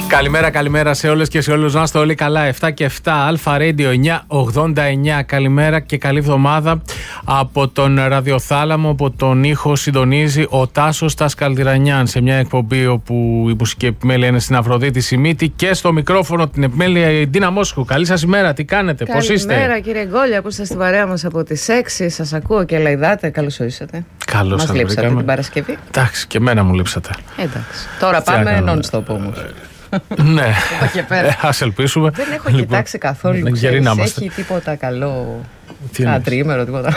Καλημέρα σε όλες και σε όλους. Να είστε όλοι καλά. 7 και 7 Αλφα Radio 989. Καλημέρα και καλή εβδομάδα από τον ραδιοθάλαμο. Από τον ήχο συντονίζει ο Τάσος Τασκαλτιρανιάν σε μια εκπομπή όπου η μουσική επιμέλεια είναι στην Αφροδίτη Σιμίτη και στο μικρόφωνο την επιμέλεια η Ντίνα Μόσχου. Καλή σας ημέρα, τι κάνετε, πώς είστε? Καλημέρα κύριε Γκόλια, που είστε στην παρέα μας από τις 6. Σας ακούω και λαϊδάτε. Καλώς ορίσατε. Καλώς μας λείψατε την Παρασκευή. Εντάξει, και εμένα μου λείψατε. Εντάξει. Τώρα πάμε non-stop όμως. Ναι, ας ελπίσουμε. Δεν έχω κοιτάξει καθόλου. Έχει τίποτα καλό? Τριήμερο, τίποτα?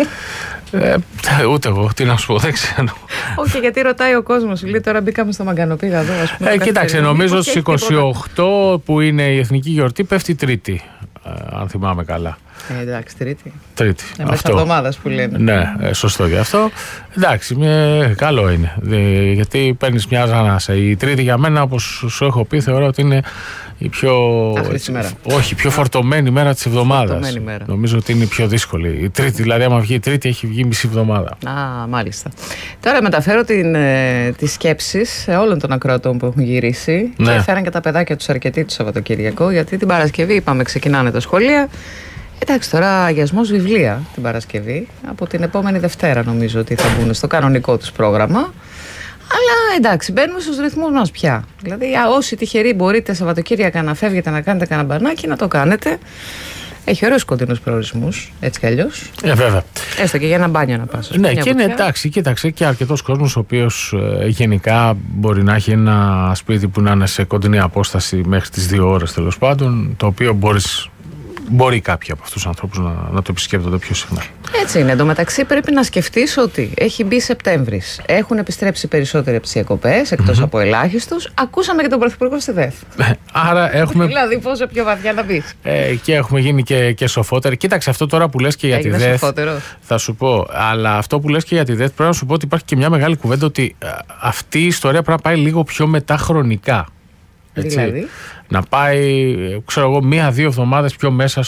Ούτε εγώ, τι να σου πω, δεν ξέρω. Όχι, γιατί ρωτάει ο κόσμος. Λέει τώρα μπήκαμε στο Μαγκανοπήγα εδώ. Κοίταξε, νομίζω στις 28 που είναι η εθνική γιορτή πέφτει Τρίτη, αν θυμάμαι καλά. Εντάξει, Τρίτη. Μέσα εβδομάδας που λένε. Ναι, σωστό γι' αυτό. Εντάξει, καλό είναι. Γιατί παίρνεις μια ανάσα. Η Τρίτη για μένα, όπως σου έχω πει, θεωρώ ότι είναι η πιο. Όχι, πιο φορτωμένη μέρα της εβδομάδας. Νομίζω ότι είναι η πιο δύσκολη. Η Τρίτη, δηλαδή, άμα βγει η Τρίτη, έχει βγει μισή εβδομάδα. Μάλιστα. Τώρα μεταφέρω τις σκέψεις σε όλων των ακροατών που έχουν γυρίσει. Ναι. Και φέραν και τα παιδάκια τους αρκετοί το Σαββατοκύριακο, γιατί την Παρασκευή είπαμε ξεκινάνε τα σχολεία. Εντάξει, τώρα αγιασμός βιβλία την Παρασκευή. Από την επόμενη Δευτέρα νομίζω ότι θα μπουν στο κανονικό τους πρόγραμμα. Αλλά εντάξει, μπαίνουμε στους ρυθμούς μας πια. Δηλαδή, όσοι τυχεροί μπορείτε Σαββατοκύριακα να φεύγετε να κάνετε κανένα μπανάκι, να το κάνετε. Έχει ωραίους κοντινούς προορισμούς, έτσι κι αλλιώς. Βέβαια. Έστω και για ένα μπάνιο να πας. Ναι, και είναι εντάξει, κοίταξε, και αρκετός κόσμος ο οποίος γενικά μπορεί να έχει ένα σπίτι που να είναι σε κοντινή απόσταση μέχρι τις 2 ώρες τέλος πάντων, το οποίο μπορεί κάποιοι από αυτούς τους ανθρώπους να το επισκέπτονται πιο συχνά. Έτσι είναι. Εν τω μεταξύ, πρέπει να σκεφτείς ότι έχει μπει Σεπτέμβρης. Έχουν επιστρέψει περισσότεροι από τις διακοπές, εκτός από ελάχιστους. Ακούσαμε και τον Πρωθυπουργό στη ΔΕΘ. Άρα έχουμε. Δηλαδή, πόσο πιο βαθιά να μπεις. Και έχουμε γίνει και σοφότεροι. Κοίταξε, αυτό τώρα που λες και για τη ΔΕΘ. Θα σου πω. Αλλά αυτό που λες και για τη ΔΕΘ πρέπει να σου πω ότι υπάρχει και μια μεγάλη κουβέντα ότι αυτή η ιστορία πρέπει να πάει λίγο πιο μετά χρονικά. Έτσι. Δηλαδή. Να πάει, ξέρω εγώ, 1-2 εβδομάδες πιο μέσα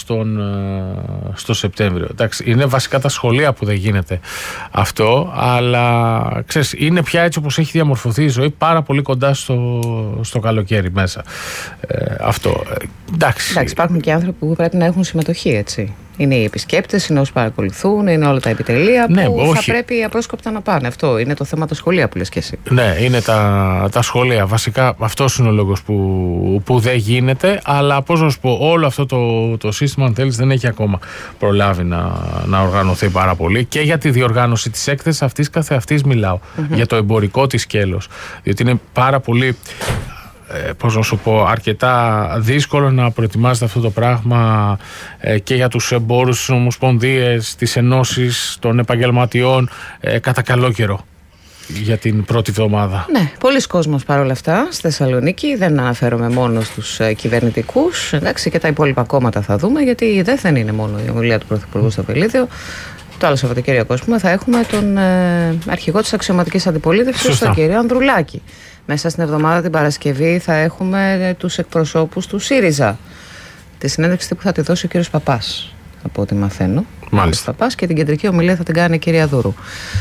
στο Σεπτέμβριο. Εντάξει, είναι βασικά τα σχολεία που δεν γίνεται αυτό, αλλά ξέρεις, είναι πια έτσι όπως έχει διαμορφωθεί η ζωή, πάρα πολύ κοντά στο καλοκαίρι μέσα. Αυτό. Εντάξει, υπάρχουν και άνθρωποι που πρέπει να έχουν συμμετοχή, έτσι. Είναι οι επισκέπτες, είναι όσοι παρακολουθούν, είναι όλα τα επιτελεία που θα πρέπει απρόσκοπτα να πάνε. Αυτό είναι το θέμα, τα σχολεία που λες και εσύ. Ναι, είναι τα σχολεία. Βασικά αυτός είναι ο λόγος που δεν γίνεται, αλλά πώς να σου πω, όλο αυτό το σύστημα, αν θέλεις, δεν έχει ακόμα προλάβει να οργανωθεί πάρα πολύ. Και για τη διοργάνωση της έκθεσης αυτής καθεαυτής μιλάω, για το εμπορικό της σκέλος. Διότι είναι πάρα πολύ. Πώς να σου πω, αρκετά δύσκολο να προετοιμάζεται αυτό το πράγμα και για τους εμπόρους, τις ομοσπονδίες, τις ενώσεις των επαγγελματιών κατά καλό καιρό για την πρώτη εβδομάδα. Ναι, πολλοί κόσμος παρόλα αυτά στη Θεσσαλονίκη, δεν αναφέρομαι μόνο στους κυβερνητικούς, εντάξει, και τα υπόλοιπα κόμματα θα δούμε, γιατί δεν είναι μόνο η ομιλία του Πρωθυπουργού στο Πελίδιο. Το άλλο Σαββατοκύριακο, θα έχουμε τον αρχηγό της αξιωματικής αντιπολίτευσης, τον κύριο Ανδρουλάκη. Μέσα στην εβδομάδα την Παρασκευή θα έχουμε τους εκπροσώπους του ΣΥΡΙΖΑ. Τη συνέντευξη που θα τη δώσει ο κύριος Παπάς, από ό,τι μαθαίνω. Μάλιστα. Παπάς, και την κεντρική ομιλία θα την κάνει η κυρία Δούρου.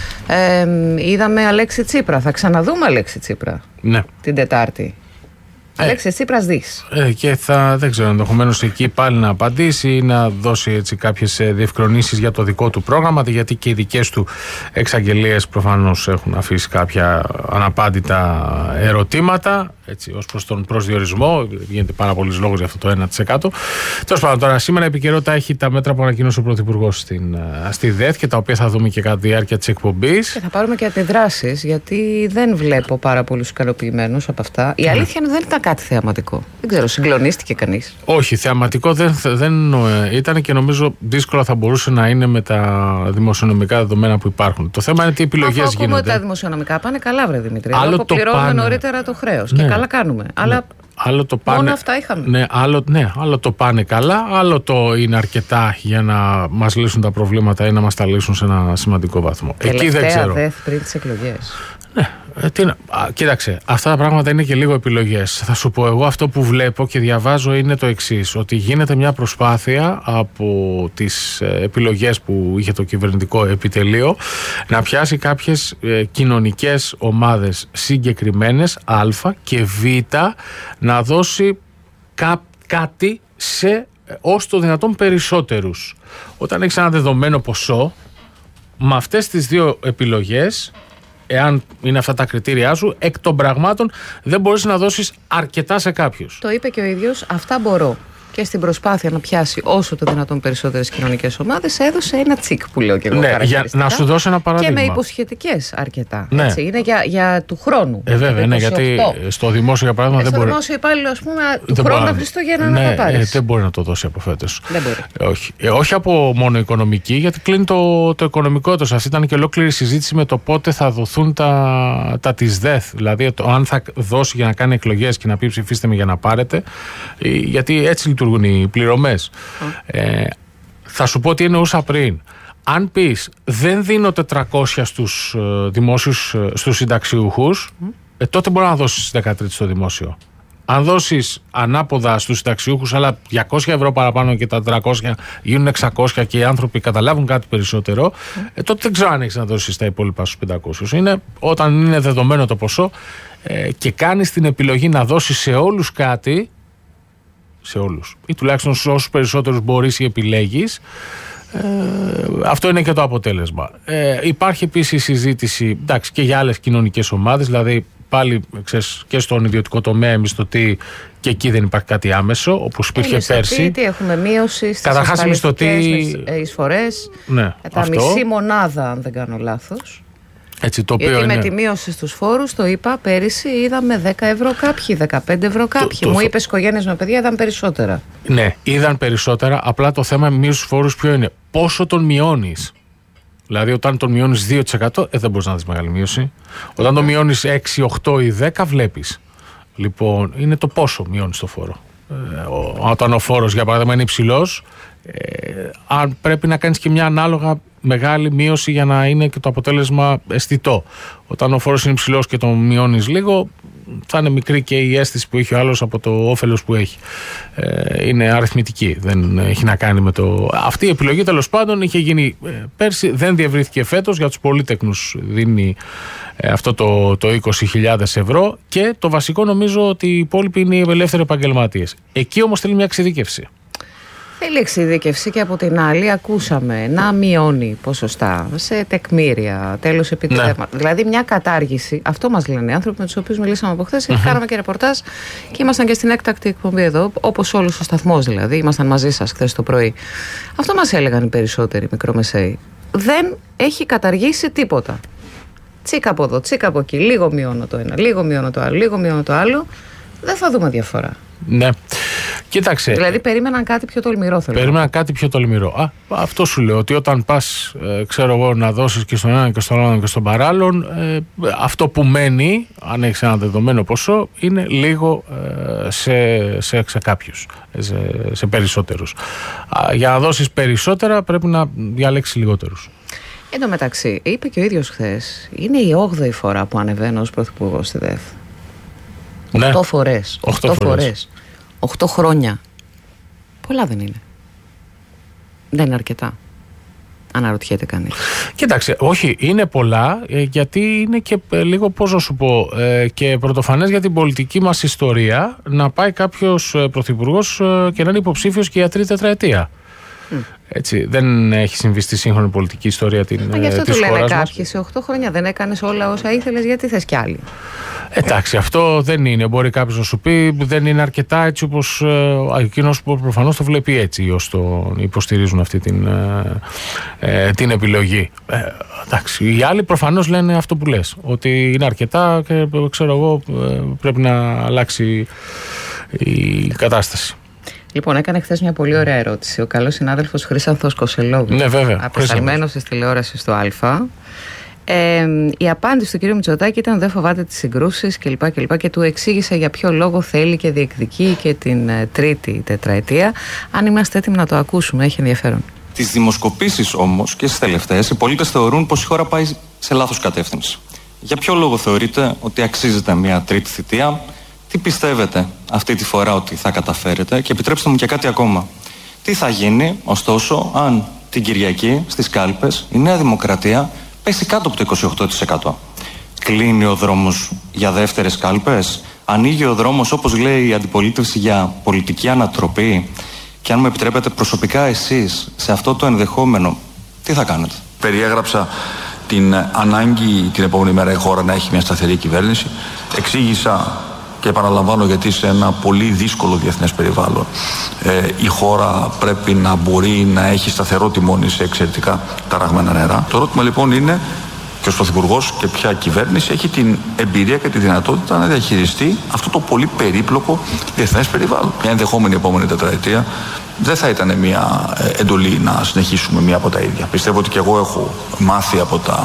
Είδαμε Αλέξη Τσίπρα. Θα ξαναδούμε Αλέξη Τσίπρα την Τετάρτη. Αλέξης Τσίπρας δεις. Και δεν ξέρω, ενδεχομένως εκεί πάλι να απαντήσει ή να δώσει έτσι κάποιες διευκρινήσεις για το δικό του πρόγραμμα, γιατί και οι δικές του εξαγγελίες προφανώς έχουν αφήσει κάποια αναπάντητα ερωτήματα, έτσι, ως προς τον προσδιορισμό. Γίνεται πάρα πολλής λόγος για αυτό το 1%. Τέλος πάντων, τώρα σήμερα η επικαιρότητα έχει τα μέτρα που ανακοίνωσε ο Πρωθυπουργός στη ΔΕΘ και τα οποία θα δούμε και κατά τη διάρκεια της εκπομπής. Και θα πάρουμε και αντιδράσεις, γιατί δεν βλέπω πάρα πολλούς ικανοποιημένους από αυτά. Η αλήθεια είναι δεν ήταν κάτι θεαματικό. Δεν ξέρω, συγκλονίστηκε κανείς? Όχι, θεαματικό δεν ήταν και νομίζω δύσκολα θα μπορούσε να είναι με τα δημοσιονομικά δεδομένα που υπάρχουν. Το θέμα είναι τι επιλογές γίνονται. Τα δημοσιονομικά πάνε καλά, βρε Δημήτρη. Αποπληρώνουμε νωρίτερα το χρέος. Ναι. Και καλά κάνουμε. Αλλά άλλο το πάνε, μόνο αυτά είχαμε. Άλλο το πάνε καλά, άλλο το είναι αρκετά για να μας λύσουν τα προβλήματα ή να μας τα λύσουν σε ένα σημαντικό βαθμό. Τελευταία ΔΕΘ πριν τις εκλογές. Ναι, Κοίταξε, αυτά τα πράγματα είναι και λίγο επιλογές. Θα σου πω, εγώ αυτό που βλέπω και διαβάζω είναι το εξής, ότι γίνεται μια προσπάθεια από τις επιλογές που είχε το κυβερνητικό επιτελείο να πιάσει κάποιες κοινωνικές ομάδες συγκεκριμένες, Α, και Β, να δώσει κάτι σε ως το δυνατόν περισσότερους. Όταν έχεις ένα δεδομένο ποσό, με αυτές τις δύο επιλογές, εάν είναι αυτά τα κριτήριά σου, εκ των πραγμάτων δεν μπορείς να δώσεις αρκετά σε κάποιους. Το είπε και ο ίδιος, αυτά μπορώ. Και στην προσπάθεια να πιάσει όσο το δυνατόν περισσότερες κοινωνικές ομάδες, έδωσε ένα τσικ που λέω και εγώ. Ναι, για να σου δώσω ένα παράδειγμα. Και με υποσχετικές αρκετά. Ναι. Έτσι. Είναι για του χρόνου. Βέβαια, ναι, γιατί στο δημόσιο, για παράδειγμα, δεν μπορεί. Στο δημόσιο υπάλληλο, ας πούμε, του χρόνου τα Χριστούγεννα να τα πάρεις. Δεν μπορεί να το δώσει από φέτος. Δεν μπορεί. Όχι από μόνο οικονομική, γιατί κλείνει το οικονομικό του. Αυτή ήταν και ολόκληρη συζήτηση με το πότε θα δοθούν τα της ΔΕΘ. Δηλαδή, αν θα δώσει για να κάνει εκλογές και να πει ψηφίστε με για να πάρετε. Γιατί έτσι λειτουργούν οι πληρωμές. Θα σου πω τι εννοούσα πριν. Αν πεις δεν δίνω 400 στους δημόσιους, στους συνταξιούχους, τότε μπορεί να δώσεις 13 στο δημόσιο. Αν δώσεις ανάποδα στους συνταξιούχους, αλλά 200 ευρώ παραπάνω και τα 300 γίνουν 600 και οι άνθρωποι καταλάβουν κάτι περισσότερο, τότε δεν ξέρω αν έχεις να δώσεις τα υπόλοιπα στους 500. Είναι όταν είναι δεδομένο το ποσό και κάνεις την επιλογή να δώσεις σε όλους κάτι, σε όλους, ή τουλάχιστον σε όσους περισσότερους μπορείς ή επιλέγεις, αυτό είναι και το αποτέλεσμα. Υπάρχει επίσης συζήτηση, εντάξει, και για άλλες κοινωνικές ομάδες, δηλαδή πάλι ξέρεις, και στον ιδιωτικό τομέα μισθωτή, και εκεί δεν υπάρχει κάτι άμεσο, όπως υπήρχε πέρσι. Τι έχουμε μείωση στις ασφαλιστικές εισφορές, ναι, κατά μισή μονάδα, αν δεν κάνω λάθος. Έτσι, το γιατί είναι... με τη μείωση στους φόρους, το είπα πέρυσι, είδαμε 10 ευρώ κάποιοι, 15 ευρώ κάποιοι. Μου είπες οικογένειες με παιδιά είδαν περισσότερα. Ναι, είδαν περισσότερα. Απλά το θέμα μείωση στους φόρους ποιο είναι? Πόσο τον μειώνεις. Δηλαδή, όταν τον μειώνεις 2%, δεν μπορείς να δεις μεγάλη μείωση. Όταν τον μειώνεις 6, 8 ή 10, βλέπεις. Λοιπόν, είναι το πόσο μειώνεις το φόρο. Όταν ο φόρος, για παράδειγμα, είναι υψηλός, αν πρέπει να κάνεις και μια ανάλογα μεγάλη μείωση για να είναι και το αποτέλεσμα αισθητό. Όταν ο φόρος είναι υψηλός και τον μειώνεις λίγο, θα είναι μικρή και η αίσθηση που έχει ο άλλος από το όφελος που έχει. Είναι αριθμητική, δεν έχει να κάνει με το... Αυτή η επιλογή τέλος πάντων είχε γίνει πέρσι, δεν διευρύθηκε φέτος. Για τους πολύτεκνους δίνει αυτό το 20.000 ευρώ και το βασικό νομίζω ότι οι υπόλοιποι είναι οι ελεύθεροι επαγγελματίες. Εκεί όμως θέλει μια εξειδίκευση. Θέλει εξειδίκευση και από την άλλη ακούσαμε να μειώνει ποσοστά σε τεκμήρια, τέλος επιτεύγματα. Ναι. Δηλαδή μια κατάργηση, αυτό μας λένε οι άνθρωποι με τους οποίους μιλήσαμε από χθες, κάναμε και ρεπορτάζ και ήμασταν και στην έκτακτη εκπομπή εδώ, όπως όλος ο σταθμός δηλαδή, ήμασταν μαζί σας χθες το πρωί. Αυτό μας έλεγαν οι περισσότεροι μικρομεσαίοι. Δεν έχει καταργήσει τίποτα. Τσίκα από εδώ, τσίκα από εκεί, λίγο μειώνω το ένα, λίγο μειώνω το άλλο, λίγο μειώνω το άλλο. Δεν θα δούμε διαφορά. Ναι. Κοίταξε. Δηλαδή περίμεναν κάτι πιο τολμηρό, θέλω. Περίμεναν κάτι πιο τολμηρό. Αυτό σου λέω, ότι όταν πας, ξέρω εγώ, να δώσεις και στον έναν και στον άλλον και στον παράλλον, αυτό που μένει, αν έχεις ένα δεδομένο ποσό, είναι λίγο σε κάποιους, σε περισσότερους. Για να δώσεις περισσότερα πρέπει να διαλέξεις λιγότερους. Εν τω μεταξύ, είπε και ο ίδιος χθες, είναι η 8η φορά που ανεβαίνω ως πρωθυπουργός στη ΔΕΘ. 8 φορές. 8 φορές. 8 χρόνια. Πολλά δεν είναι. Δεν είναι αρκετά. Αναρωτιέται κανείς. Κοίταξε, όχι, είναι πολλά, γιατί είναι και λίγο, πώς να σου πω, και πρωτοφανές για την πολιτική μας ιστορία να πάει κάποιος πρωθυπουργός και να είναι υποψήφιος και για 3η τετραετία. Έτσι, δεν έχει συμβεί στη σύγχρονη πολιτική ιστορία της χώρας μας. Γι' αυτό του λένε κάποιοι, σε 8 χρόνια δεν έκανες όλα όσα ήθελες, γιατί θες κι άλλοι. Εντάξει, αυτό δεν είναι. Μπορεί κάποιος να σου πει δεν είναι αρκετά, έτσι όπως εκείνος που προφανώς το βλέπει έτσι, ώστε υποστηρίζουν αυτή την επιλογή. Εντάξει, οι άλλοι προφανώς λένε αυτό που λες, ότι είναι αρκετά και ξέρω εγώ πρέπει να αλλάξει η κατάσταση. Λοιπόν, έκανε χθες μια πολύ ωραία ερώτηση ο καλός συνάδελφος Χρήσανθος Κοσελόγλου. Ναι, βέβαια. Απεσταλμένος της τηλεόρασης στο Α. Η απάντηση του κ. Μητσοτάκη ήταν δεν φοβάται τις συγκρούσεις κλπ. Και του εξήγησε για ποιο λόγο θέλει και διεκδικεί και την 3η τετραετία. Αν είμαστε έτοιμοι να το ακούσουμε, έχει ενδιαφέρον. Τις δημοσκοπήσεις όμως και στις τελευταίες, οι πολίτες θεωρούν πως η χώρα πάει σε λάθος κατεύθυνση. Για ποιο λόγο θεωρείτε ότι αξίζεται μια τρίτη θητεία? Τι πιστεύετε αυτή τη φορά ότι θα καταφέρετε? Και επιτρέψτε μου και κάτι ακόμα. Τι θα γίνει, ωστόσο, αν την Κυριακή στις κάλπες η Νέα Δημοκρατία πέσει κάτω από το 28%? Κλείνει ο δρόμος για δεύτερες κάλπες? Ανοίγει ο δρόμος, όπως λέει η αντιπολίτευση, για πολιτική ανατροπή? Και αν μου επιτρέπετε, προσωπικά εσείς σε αυτό το ενδεχόμενο τι θα κάνετε? Περιέγραψα την ανάγκη την επόμενη μέρα η χώρα να έχει μια σταθερή κυβέρνηση. Εξήγησα και επαναλαμβάνω γιατί σε ένα πολύ δύσκολο διεθνές περιβάλλον η χώρα πρέπει να μπορεί να έχει σταθερό τιμόνι σε εξαιρετικά ταραγμένα νερά. Το ερώτημα λοιπόν είναι ποιος πρωθυπουργός και ποια κυβέρνηση έχει την εμπειρία και τη δυνατότητα να διαχειριστεί αυτό το πολύ περίπλοκο διεθνές περιβάλλον. Μια ενδεχόμενη επόμενη τετραετία δεν θα ήταν μια εντολή να συνεχίσουμε μία από τα ίδια. Πιστεύω ότι και εγώ έχω μάθει από τα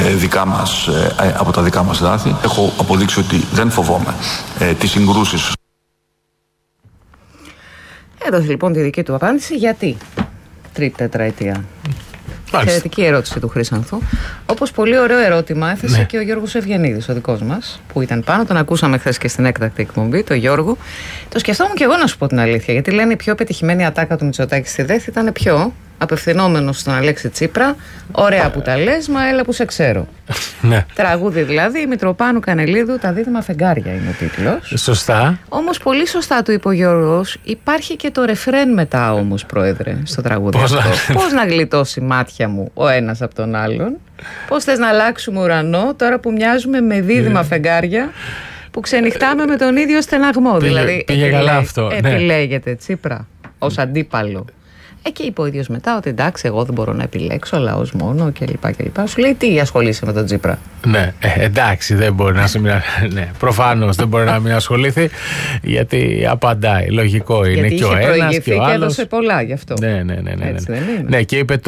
δικά μας λάθη. Έχω αποδείξει ότι δεν φοβόμαι τις συγκρούσεις. Έδωσε λοιπόν τη δική του απάντηση. Γιατί τρίτη τετραετία? Εξαιρετική ερώτηση του Χρύσανθου. Όπως πολύ ωραίο ερώτημα έθεσε και ο Γιώργος Ευγενίδης, ο δικός μας, που ήταν πάνω. Τον ακούσαμε χθες και στην έκτακτη εκπομπή, τον Γιώργο. Το σκεφτόμουν και εγώ, να σου πω την αλήθεια. Γιατί λένε η πιο πετυχημένη ατάκα του Μητσοτάκη στη ΔΕΘ ήταν ποιο? Απευθυνόμενος στον Αλέξη Τσίπρα. Ωραία που τα λες, μα έλα που σε ξέρω. Ναι. Τραγούδι δηλαδή, Μητροπάνου Κανελίδου, τα δίδυμα φεγγάρια είναι ο τίτλος. Σωστά. Όμως πολύ σωστά του είπε ο Γιώργος, υπάρχει και το ρεφρέν μετά όμως, πρόεδρε, στο τραγούδι αυτό. Πώς να γλιτώσει μάτια μου ο ένας από τον άλλον? Πώς θες να αλλάξουμε ουρανό τώρα που μοιάζουμε με δίδυμα φεγγάρια που ξενυχτάμε με τον ίδιο στεναγμό? Δηλαδή επιλέγεται Τσίπρα ως αντίπαλο. Και είπε ο ίδιος μετά ότι εντάξει, εγώ δεν μπορώ να επιλέξω, ο λαός μόνο κλπ. Σου λέει τι ασχολείσαι με τον Τσίπρα? Ναι, εντάξει, δεν μπορεί να ναι, προφανώς δεν μπορεί να μην ασχοληθεί, γιατί απαντάει. Λογικό είναι. Γιατί και ο ένας και ο άλλος. Και έδωσε πολλά γι' αυτό. Ναι. Έτσι δεν είναι? Ναι, και είπε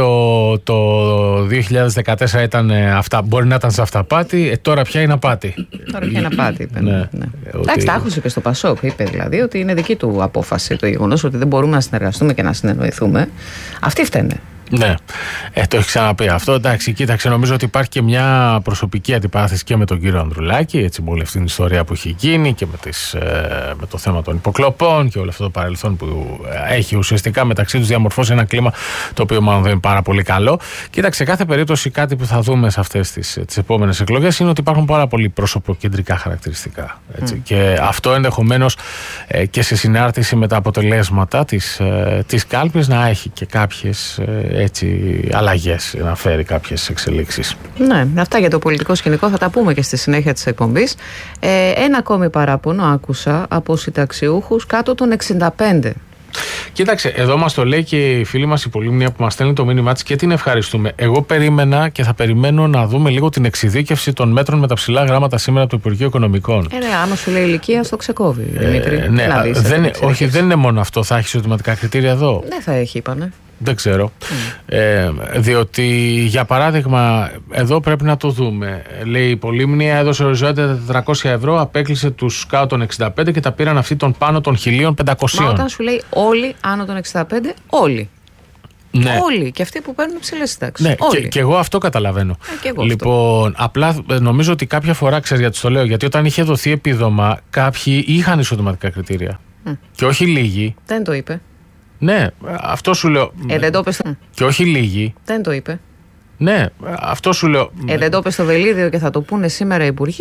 το 2014 ήταν αυτά, μπορεί να ήταν σε αυταπάτη, τώρα πια είναι απάτη. Τώρα πια είναι απάτη, είπε. Ναι. Εντάξει, τα άκουσε και στο Πασόκ. Είπε δηλαδή ότι είναι δική του απόφαση το γεγονός ότι δεν μπορούμε να συνεργαστούμε και να συνεννοηθούμε. Αυτοί φταίνε. Ναι, το έχει ξαναπεί αυτό. Εντάξει, κοίταξε, νομίζω ότι υπάρχει και μια προσωπική αντιπάθηση και με τον κύριο Ανδρουλάκη, έτσι, με όλη αυτή την ιστορία που έχει γίνει και με το θέμα των υποκλοπών και όλο αυτό το παρελθόν που έχει ουσιαστικά μεταξύ τους διαμορφώσει ένα κλίμα το οποίο μάλλον δεν είναι πάρα πολύ καλό. Κοίταξε, σε κάθε περίπτωση κάτι που θα δούμε σε αυτές τις επόμενες εκλογές είναι ότι υπάρχουν πάρα πολύ προσωποκεντρικά χαρακτηριστικά. Έτσι, και αυτό ενδεχομένως και σε συνάρτηση με τα αποτελέσματα της κάλπης να έχει και κάποιες αλλαγές, να φέρει κάποιες εξελίξεις. Ναι, αυτά για το πολιτικό σκηνικό θα τα πούμε και στη συνέχεια της εκπομπής. Ένα ακόμη παράπονο άκουσα από συνταξιούχους κάτω των 65. Κοίταξε, εδώ μας το λέει και η φίλη μας η Πολύμνια που μας στέλνει το μήνυμά της και την ευχαριστούμε. Εγώ περίμενα και θα περιμένω να δούμε λίγο την εξειδίκευση των μέτρων με τα ψηλά γράμματα σήμερα από το Υπουργείο Οικονομικών. Άμα σου λέει ηλικία, στο ξεκόβει. Δημήτρη. Ναι, όχι, δεν είναι μόνο αυτό. Θα έχει εισοδηματικά κριτήρια εδώ? Δεν θα έχει, είπανε. Δεν ξέρω. Διότι, για παράδειγμα, εδώ πρέπει να το δούμε. Λέει η Πολύμνια, έδωσε οριζόντια 400 ευρώ, απέκλεισε τους κάτω των 65 και τα πήραν αυτοί των πάνω των 1.500. Μα όταν σου λέει όλοι άνω των 65, όλοι. Ναι. Όλοι. Και αυτοί που παίρνουν υψηλές συντάξεις. Ναι, και εγώ αυτό καταλαβαίνω. Και εγώ λοιπόν, αυτό. Απλά νομίζω ότι κάποια φορά, ξέρεις γιατί το λέω, γιατί όταν είχε δοθεί επίδομα, κάποιοι είχαν εισοδηματικά κριτήρια. Και όχι λίγοι. Δεν το είπε. Ναι, αυτό σου λέω. Δεν το είπε στο... Και όχι λίγοι. Δεν το είπε. Ναι, αυτό σου λέω. Δεν το είπε στο Βελίδιο και θα το πούνε σήμερα οι υπουργοί.